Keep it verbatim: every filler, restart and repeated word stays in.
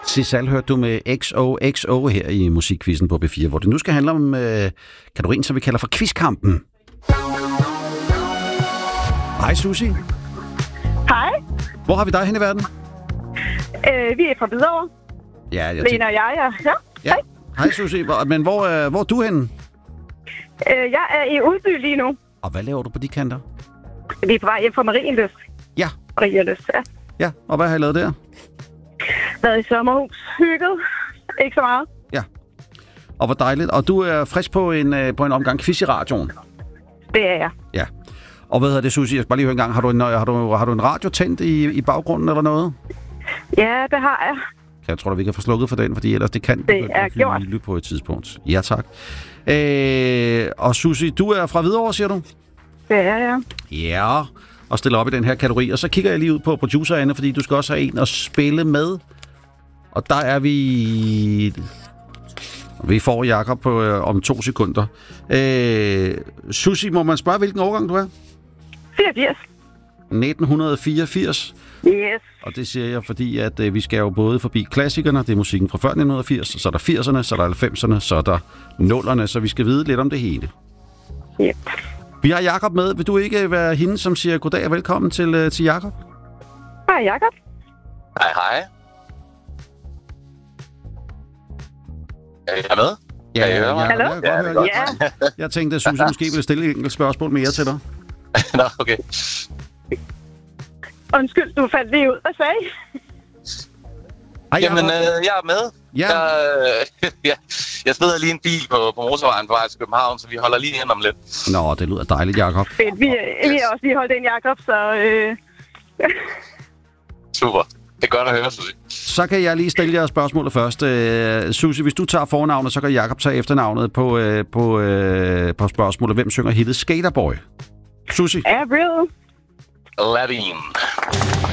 Sissal hørte du med X O X O her i Musikquizzen på B fire, hvor det nu skal handle om øh, kategorien, som vi kalder for quizkampen. Hej Susie. Hej. Hvor har vi dig hen i verden? Øh, vi er fra Hvidovre. Ja, jeg Lena og jeg, ja. ja. ja. Hej. Hej Susie, hvor, men hvor, øh, hvor er du henne? Øh, jeg er i Udby lige nu. Og hvad laver du på de kanter? Vi er på vej hjem fra Marienlyst. Ja. Marienlyst, ja. Ja, og hvad har I lavet der? Været i sommerhus. Hygget. Ikke så meget. Ja. Og hvor dejligt. Og du er frisk på en, øh, på en omgang quiz i radioen? Det er jeg. Ja. Og hvad hedder det, Susie? Jeg skal bare lige høre en gang. Har du en, har du, har du en radio tændt i, i baggrunden eller noget? Ja, det har jeg. Jeg tror, at vi kan få slukket for den, fordi ellers det kan det er gjort. Lytte på et tidspunkt. Ja, tak. Øh, og Susie, du er fra Hvidovre, siger du? Det er jeg. Ja, og stiller op i den her kategori. Og så kigger jeg lige ud på producererne, fordi du skal også have en at spille med. Og der er vi... Vi får Jakob på øh, om to sekunder. Øh, Susie, må man spørge, hvilken årgang du er? fireogfirs. nitten fireogfirs. Yes. Og det siger jeg, fordi at øh, vi skal jo både forbi klassikerne, det er musikken fra før nitten firs, så er der firserne, så er der halvfemserne, så er der nullerne, så vi skal vide lidt om det hele. Yep. Vi har Jakob med. Vil du ikke være hende, som siger goddag og velkommen til, øh, til Jakob? Hej Jakob. Hej, hej. Er I med? Ja, kan I høre mig? Jacob, Hallo? jeg, kan godt høre Ja. dig. Jeg tænkte, at Susie måske ville stille et enkelt spørgsmål mere til dig. Nå, okay. Undskyld, du faldt lige ud. Hvad sagde I? Hej, Jamen, Jacob. øh, jeg er med. Ja. Jeg, øh, jeg, jeg smider lige en bil på, på motorvejen på vej til København, så vi holder lige ind om lidt. Nå, det lyder dejligt, Jakob. Fedt. Vi, vi har også lige holdt en Jakob, så... Øh... Super. Det er godt at høre, Susie. Så kan jeg lige stille jer spørgsmålet først. Uh, Susie, hvis du tager fornavnet, så kan Jakob tage efternavnet på, uh, på, uh, på spørgsmålet. Hvem synger hittet Skaterboy? Susie? Avril Lavigne.